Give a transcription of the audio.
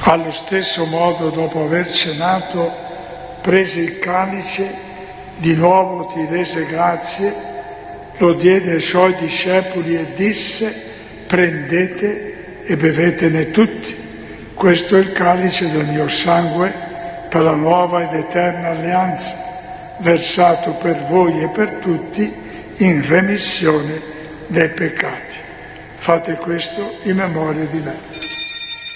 Allo stesso modo, dopo aver cenato, prese il calice, di nuovo ti rese grazie, lo diede ai suoi discepoli e disse: prendete e bevetene tutti. Questo è il calice del mio sangue per la nuova ed eterna alleanza, versato per voi e per tutti in remissione dei peccati. Fate questo in memoria di me.